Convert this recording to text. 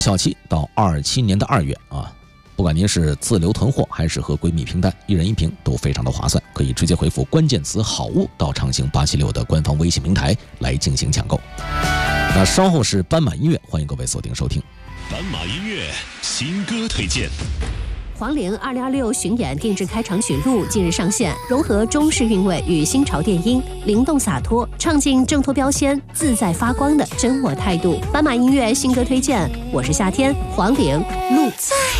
效期到27年的2月啊。不管您是自留囤货还是和闺蜜拼单，1人1瓶都非常的划算，可以直接回复关键词好物到畅行876的官方微信平台来进行抢购。那稍后是斑马音乐，欢迎各位锁定收听。 斑马音乐新歌推荐。 黄龄2026巡演定制开场曲《路》近日上线，融合中式韵味与新潮电音，灵动洒脱，唱尽挣脱标签、自在发光的真我态度。斑马音乐新歌推荐，我是夏天，黄龄《路》。